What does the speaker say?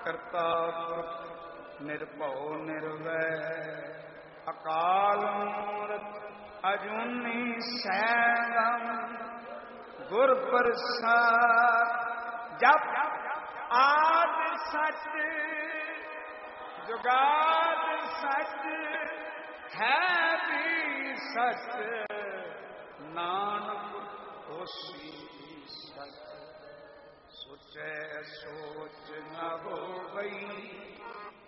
ਕਰਤਾ ਪੁਰਖ ਨਿਰਭਉ ਨਿਰਵੈਰ ਅਕਾਲ ਮੂਰਤ ਅਜੂਨੀ ਸੈਭੰ ਗੁਰ ਪ੍ਰਸਾਦ। ਜਪ ਆਦ ਸਚ ਜੁਗਾਦ ਸਚ ਹੈ ਵੀ ਸਚ ਨਾਨਕ ਹੋਸੀ ਸਚ। ਸੋਚੈ ਸੋਚ ਨ ਹੋਵਈ